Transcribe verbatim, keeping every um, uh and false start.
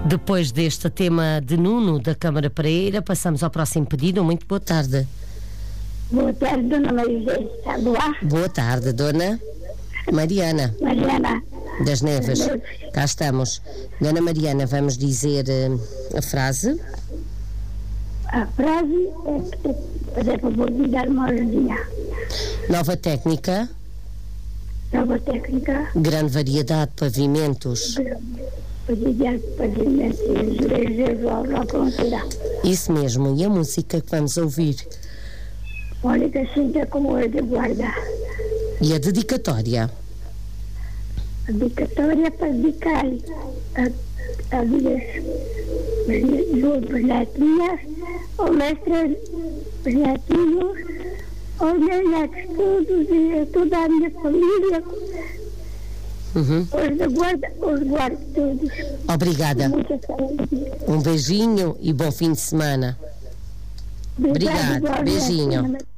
Depois deste tema de Nuno, da Câmara Pereira, passamos ao próximo pedido. Muito boa tarde. Boa tarde, dona Maria. Está lá? Boa tarde, dona Mariana. Mariana. Das Neves. Cá estamos. Dona Mariana, vamos dizer uh, a frase. A frase é que, por exemplo, vou lhe dar uma ajudinha. Nova técnica. Nova técnica. Grande variedade de pavimentos. Variedade de pavimentos. Isso mesmo. E a música que vamos ouvir? Mônica Cinta como é de guarda. E a dedicatória? A dedicatória para dedicar a, a minhas duas netinhas, ao mestre netinhos, aos meus netos todos e a toda a minha família. Uhum. Os de guarda, os guardo todos. Obrigada. Um beijinho e bom fim de semana. Obrigada. Beijinho.